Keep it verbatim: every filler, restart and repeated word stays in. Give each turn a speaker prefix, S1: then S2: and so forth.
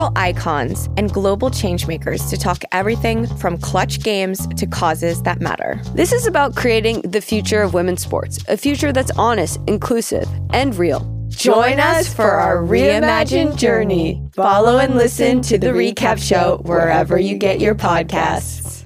S1: icons and global changemakers to talk everything from clutch games to causes that matter.
S2: This is about creating the future of women's sports, a future that's honest, inclusive, and real.
S1: Join us for our reimagined journey. Follow and listen to The Recap Show wherever you get your podcasts.